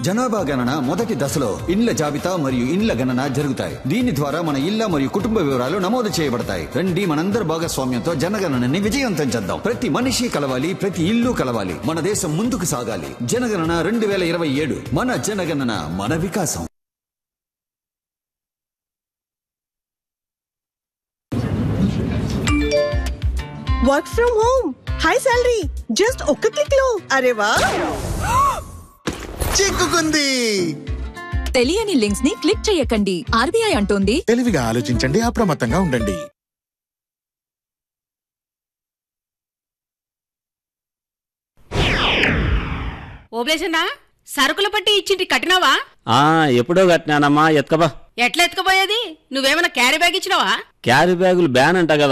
జనాభా గణన మొదటి దశలో ఇండ్ల జాబితా మరియు ఇండ్ల గణన జరుగుతాయి. దీని ద్వారా మన ఇళ్ల మరియు కుటుంబ వివరాలు నమోదు చేయబడతాయి. రండి మనందరి భాగస్వామ్యంతో జనగణనని విజయవంతం చేద్దాం. ప్రతి మనిషి కలవాలి, ప్రతి ఇల్లు కలవాలి. మన దేశం ముందుకు సాగాలి. జనగణన 2027. మన జనగణన, మన వికాసం. Work from home, high salary, just ఒక్క క్లిక్ లో. అరే వా, చిక్కుకుంది. తెలియని లింక్స్ ని క్లిక్ చేయకండి. ఆర్బీఐ అంటోంది, తెలివిగా ఆలోచించండి, అప్రమత్తంగా ఉండండి. ఓబ్లేసన్నా, సరుకుల పట్టి ఇచ్చింటి కట్టినావా? ఎప్పుడో కట్టినానమ్మా. ఎత్కబా. ఎట్లా ఎత్తుకుపోయేది? నువ్వేమన్నా క్యారీ బ్యాగ్ ఇచ్చినావా? క్యారీ బ్యాగులు బ్యాన్ అంట కదా.